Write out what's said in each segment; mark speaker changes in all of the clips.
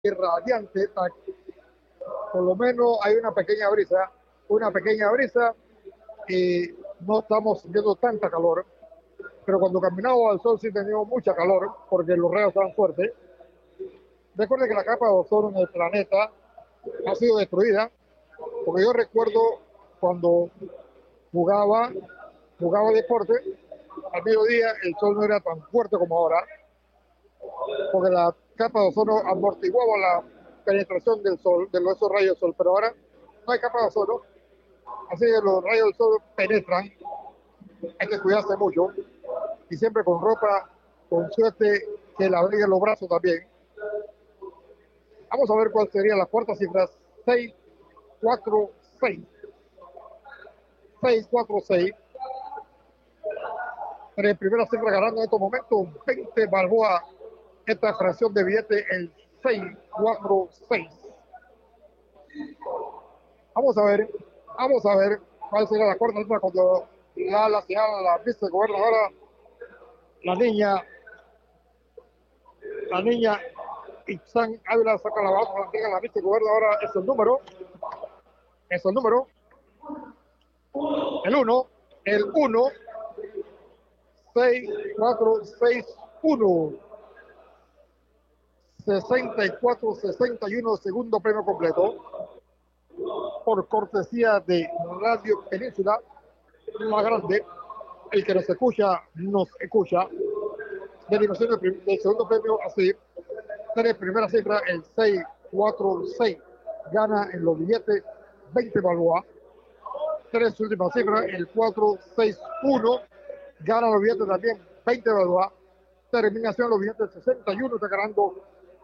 Speaker 1: radiante, por lo menos hay una pequeña brisa y no estamos sintiendo tanta calor, pero cuando caminamos al sol sí teníamos mucha calor porque los rayos estaban fuertes. Recuerde que la capa de ozono en el planeta ha sido destruida, porque yo recuerdo cuando jugaba, jugaba deporte, al mediodía el sol no era tan fuerte como ahora, porque la capa de ozono amortiguaba la penetración del sol, de esos rayos del sol, pero ahora no hay capa de ozono, así que los rayos del sol penetran, hay que cuidarse mucho, y siempre con ropa, con suerte que la abrigue los brazos también. Vamos a ver cuál sería la cuarta cifra, 6, 4, 6. 6, 4, 6. Tres primeras cifras ganando en estos momentos 20 balboa. Esta fracción de billete, el 6, 4, 6. Vamos a ver cuál será la cuarta cifra cuando la señora, la vicegobernadora, la niña Itzán Ávila saca la bala, la vicegobernadora, es el número, el 1, 6, 4, 6, 1. 64, 61, segundo premio completo, por cortesía de Radio Península, la grande, el que nos escucha, derivación del segundo premio, así, tres primeras cifras, el 6, 4, 6, gana en los billetes 20 balboa, tres últimas cifras, el 4, 6, 1, gana los billetes también 20 balboa, terminación los billetes 61, está ganando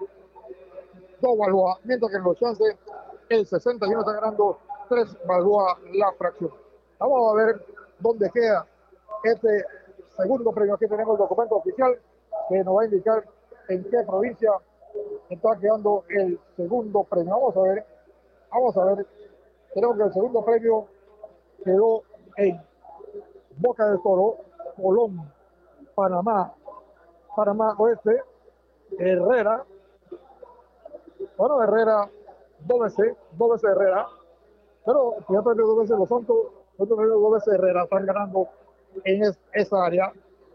Speaker 1: 2 balboa, mientras que en los chances el 61 está ganando 3 balboa la fracción. Vamos a ver dónde queda este segundo premio. Aquí tenemos el documento oficial que nos va a indicar en qué provincia está quedando el segundo premio. Vamos a ver. Tenemos que el segundo premio quedó en Boca del Toro, Colón, Panamá Oeste, Herrera, dos veces Herrera, pero ya perdió dos veces Los Santos, otro perdió dos veces Herrera, están ganando en esa área,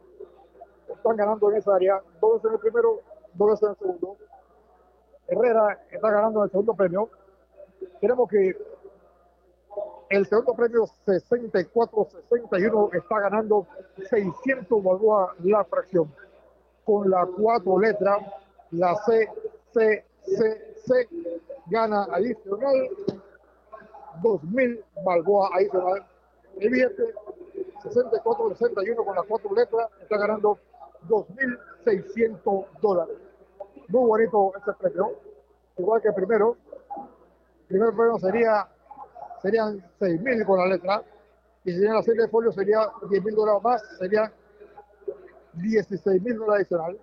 Speaker 1: dos veces en el primero, dos veces en el segundo. Herrera está ganando en el segundo premio. Tenemos que el segundo premio 64-61 está ganando 600 balboa la fracción, con la 4 letras, la C, gana adicional 2.000 balboa adicional. El billete 64-61 con las 4 letras está ganando $2.600. Muy bonito este premio, igual que el primer premio serían 6.000 con la letra, y si tienen la serie de folio sería $10.000 más, serían $16.000 adicional.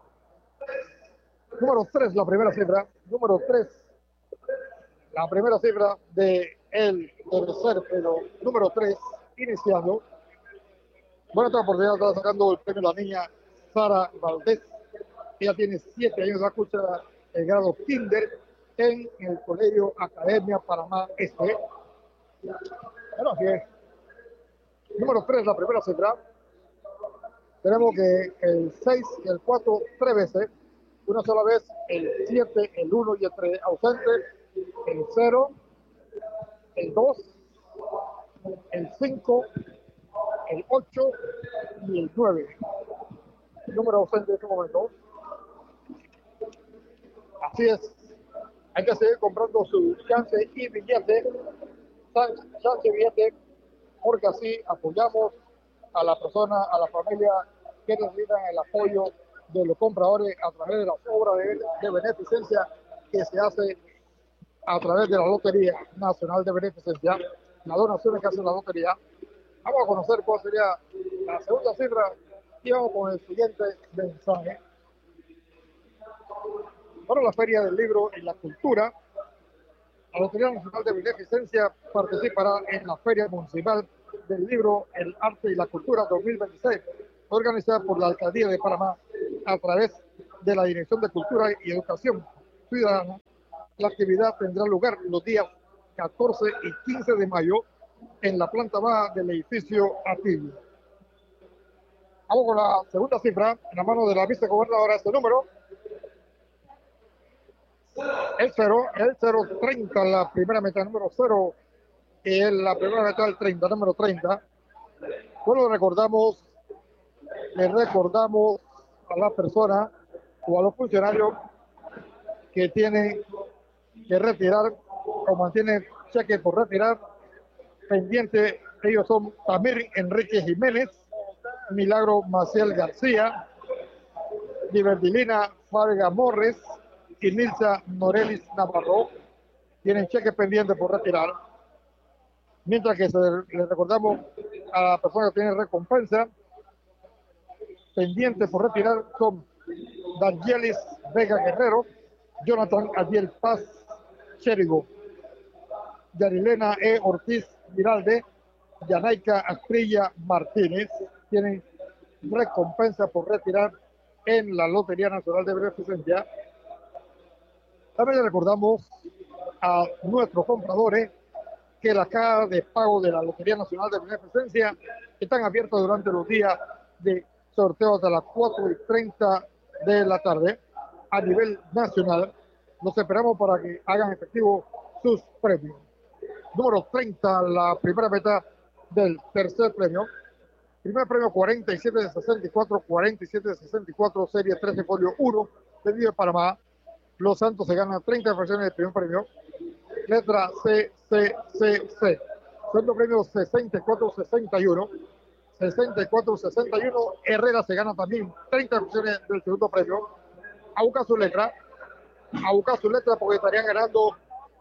Speaker 1: Número 3, la primera cifra. Número 3, la primera cifra del tercer premio. Número 3, iniciando. Bueno, esta oportunidad está sacando el premio la niña Sara Valdés. Ella tiene 7 años, la escucha el grado kinder en el Colegio Academia Panamá Este. Bueno, así es. Número 3, la primera cifra. Tenemos que el 6 y el 4, 3 veces. Una sola vez, el 7, el 1 y el 3 ausente. El 0, el 2, el 5, el 8 y el 9. Número ausente en este momento. Así es. Hay que seguir comprando su chance y billete. Chance y billete, porque así apoyamos a la persona, a la familia que necesitan el apoyo de los compradores a través de las obras de beneficencia que se hace a través de la Lotería Nacional de Beneficencia, las donaciones que hace la Lotería. Vamos a conocer cuál sería la segunda cifra y vamos con el siguiente mensaje. Para la Feria del Libro y la Cultura, la Lotería Nacional de Beneficencia participará en la Feria Municipal del Libro, el Arte y la Cultura 2026, organizada por la Alcaldía de Panamá a través de la Dirección de Cultura y Educación, ciudadana. La actividad tendrá lugar los días 14 y 15 de mayo en la planta baja del edificio Atilio. Vamos con la segunda cifra en la mano de la vicegobernadora. Este número, el 030, la primera meta, número 0, y en la primera meta del 30, número 30. Bueno, le recordamos a la persona o a los funcionarios que tienen que retirar o mantienen cheque por retirar pendiente. Ellos son Tamir Enrique Jiménez, Milagro Maciel García, Liberdilina Farga Morres y Nilsa Norelis Navarro. Tienen cheque pendiente por retirar. Mientras que le recordamos a la persona que tiene recompensa pendiente por retirar son Danielis Vega Guerrero, Jonathan Adiel Paz Chérigo, Yarilena E. Ortiz Giralde, Yanaica Astrilla Martínez. Tienen recompensa por retirar en la Lotería Nacional de Beneficencia. También le recordamos a nuestros compradores que las cajas de pago de la Lotería Nacional de Beneficencia están abiertas durante los días de sorteo hasta las 4:30 de la tarde a nivel nacional. Los esperamos para que hagan efectivo sus premios. Número 30, la primera meta del tercer premio. Primer premio 47 de 64, 47 de 64, serie 13, folio 1, pedido de Panamá. Los Santos se ganan 30 fracciones del primer premio. Letra C, C, C, C. Segundo premio 64-61. 64-61. Herrera se gana también 30 fracciones del segundo premio. A buscar su letra. Porque estarían ganando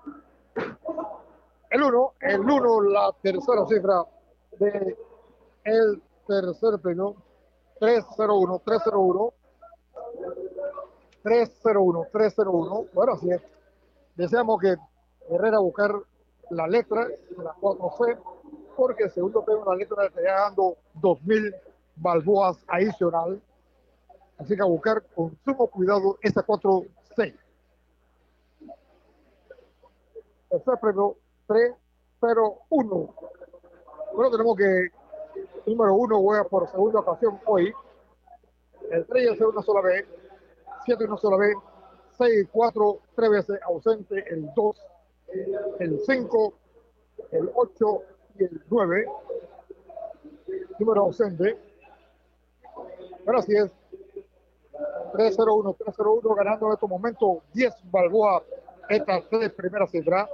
Speaker 1: el 1, la tercera cifra de el tercer premio. 301, 301. 301, 301. Bueno, así es. Deseamos que Herrera buscar la letra de la 4C, porque el segundo premio la letra le estaría dando 2.000 balboas adicional. Así que a buscar con sumo cuidado esa 4C. Tercer premio 301. Bueno, tenemos que el número 1 juega por segunda ocasión hoy. El 3 ya sea una sola vez, 7 una sola vez, 6 y 4 3 veces ausente, el 2, el 5, el 8 y el 9. Número ausente. Pero así es. 301, 301, ganando en estos momentos 10 balboas estas tres primeras cifras.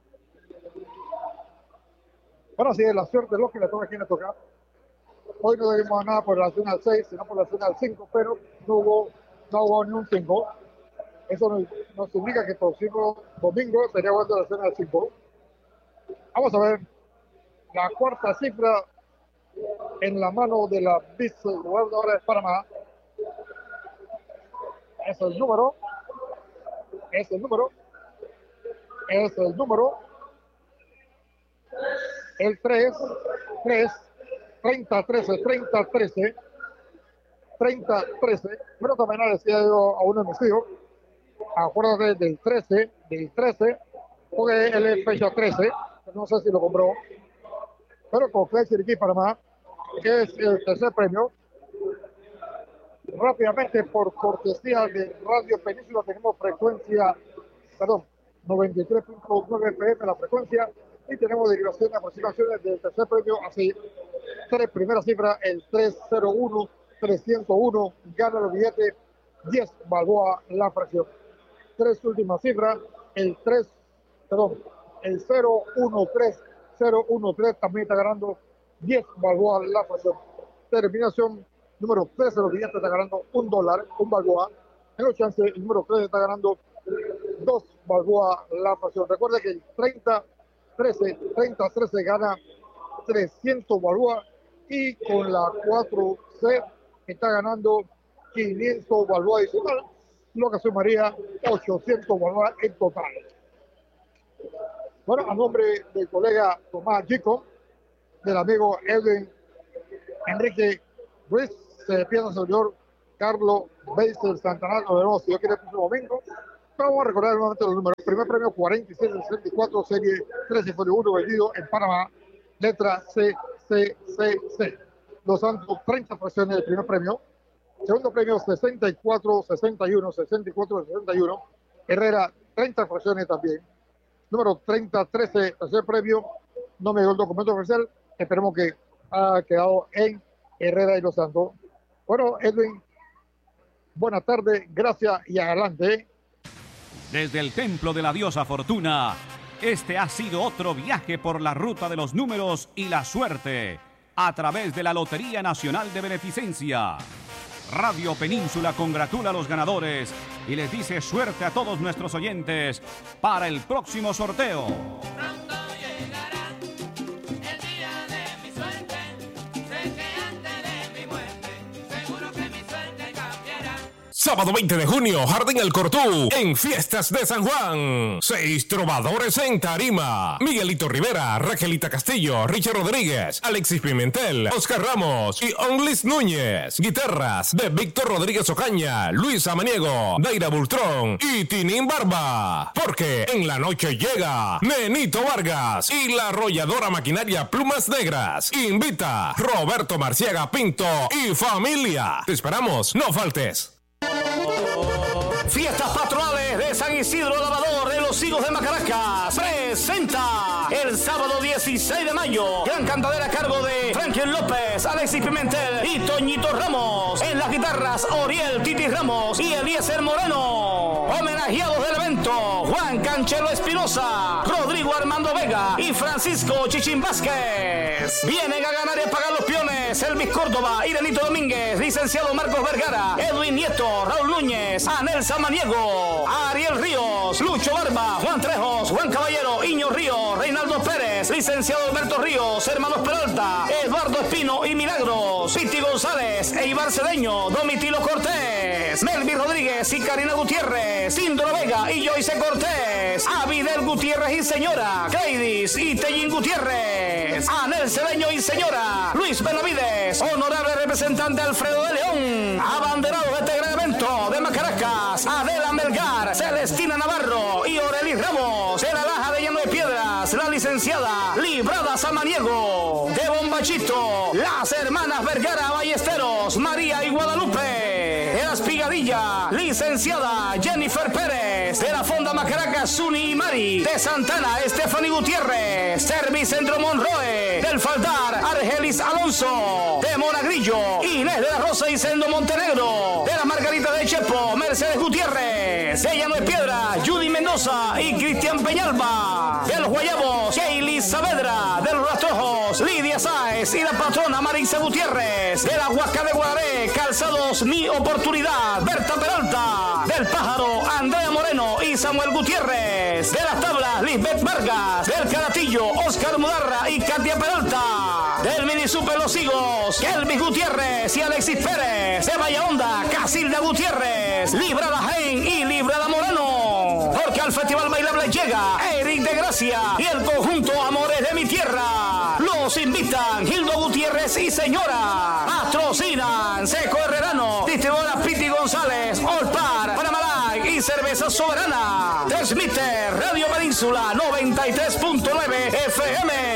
Speaker 1: Bueno, así es, la suerte es lo que le toca a quien le toca. Hoy no debimos nada por relación al 6, sino por relación al 5, pero no hubo ni un 5. Eso nos indica que el próximo domingo sería bueno relación al 5. Vamos a ver la cuarta cifra en la mano de la vicegobernadora de Panamá. Es el número. El 3, 30, 13, 30, 13, 30, 13. Pero también le decía yo a uno de mis hijos, acuérdate del 13, porque él es fecha 13, no sé si lo compró, pero con Flex Chiriquí Panamá, que es el tercer premio. Rápidamente, por cortesía de Radio Península, tenemos frecuencia, 93.9 FM la frecuencia, y tenemos derivaciones y aproximaciones del tercer premio, así, tres primeras cifras, el 301, 301, gana los billetes, 10 balboa la fracción. Tres últimas cifras, el 013, 013 también está ganando 10 balboa la fracción. Terminación número 13, los billetes está ganando $1, un balboa. En los chances, el número 13 está ganando 2 balboa la fracción. Recuerde que el 30-13 gana 300 balboa, y con la 4C está ganando 500 balboa adicional, lo que sumaría 800 balboa en total. Bueno, a nombre del colega Tomás Chico, del amigo Edwin Enrique Ruiz, se despide el señor Carlos Beisel Santana. Nos vemos, si Dios quiere, el próximo domingo Vamos a recordar nuevamente los números. Primer premio 4764, serie 1341, vendido en Panamá, letra CCCC. Los Santos, 30 fracciones del primer premio. Segundo premio 6461, 6461. Herrera, 30 fracciones también. Número 3013, tercer premio. No me dio el documento oficial. Esperemos que ha quedado en Herrera y Los Santos. Bueno, Edwin, buenas tardes, gracias y adelante.
Speaker 2: Desde el templo de la diosa Fortuna, este ha sido otro viaje por la ruta de los números y la suerte, a través de la Lotería Nacional de Beneficencia. Radio Península congratula a los ganadores y les dice suerte a todos nuestros oyentes para el próximo sorteo.
Speaker 3: Pronto llegará el día de mi suerte, sé que antes de mi muerte, seguro que mi suerte cambiará.
Speaker 4: Sábado 20 de junio, Jardín El Cortú, en Fiestas de San Juan. 6 trovadores en tarima. Miguelito Rivera, Raquelita Castillo, Richard Rodríguez, Alexis Pimentel, Oscar Ramos y Onlis Núñez. Guitarras de Víctor Rodríguez Ocaña, Luis Amaniego, Daira Bultrón y Tinín Barba. Porque en la noche llega Nenito Vargas y la arrolladora maquinaria Plumas Negras. Invita Roberto Marciaga Pinto y familia. Te esperamos, no faltes.
Speaker 5: Fiestas patronales de San Isidro Lavador de los Higos de Macaracas presenta el sábado 16 de mayo gran cantadera a cargo de Franklin López, Alexis Pimentel y Toñito Ramos. En las guitarras Oriel Titi Ramos y Eliezer Moreno. Homenajeados del evento Juan Canchelo Espinosa, Rodrigo Armando Vega y Francisco Chichín Vázquez. Vienen a ganar y a pagar los peones Elvis Córdoba, Irenito Domínguez, licenciado Marcos Vergara, Edwin Nieto, Raúl Núñez, Anel Samaniego, Ariel Ríos, Lucho Barba, Juan Trejos, Juan Caballero, Iño Ríos, Reinaldo Pérez, licenciado Alberto Ríos, Hermanos Peralta, Eduardo Espino y Milagros, Piti González, Eibar Cedeño, Domitilo Cortés, Melvin Rodríguez y Karina Gutiérrez, Síndoro Vega y Joyce Cortés, Abidel Gutiérrez y señora, Cleidis y Tellín Gutiérrez, Anel Cedeño y señora, Luis Benavides, honorable representante Alfredo de León, abanderados de este gran evento de Macaracas, Adela Melgar, Celestina Navarro y Oreli Ramos, de la Laja de Llano de Piedras, la licenciada Librada Samaniego, de Bombachito, las hermanas Vergara Ballesteros, María y Guadalupe, de la Espigadilla, licenciada Jennifer Pérez, de la Fonda Macaracas, Zuni y Mari, de Santana, Stephanie Gutiérrez, Servicentro Monroe, del Faldar, Argelis Alonso, de Monagrillo, Inés de la Rosa y Sendo Montenegro, de la Margarita de Chepo, Mercedes Gutiérrez, de Llano de Piedra, Judy Mendoza y Cristian Peñalba, de los Guayabos, Kaylee Saavedra, de los Rastrojos, Lidia Sáez y la patrona Marisa Gutiérrez, de la Huasca de Guararé, Calzados Mi Oportunidad, Berta Peralta, del Pájaro, Andrea Moreno y Samuel Gutiérrez, de las Tablas, Lisbeth Vargas, del Caratillo, Oscar Mudarra y Katia Peralta, del Minisupe Los Higos, Kelvis Gutiérrez y Alexis Pérez, de Bahía Honda, Casilda Gutiérrez, Librada Jaén y Librada Moreno, porque al Festival Bailable llega Eric de Gracia y el conjunto Amores de mi Tierra. Los invitan Gildo Gutiérrez y señora. Patrocinan Seco Herrerano, distribuidora Piti González, Olpar, Panamalay y Cerveza Soberana. Transmite Radio Península 93.9 FM.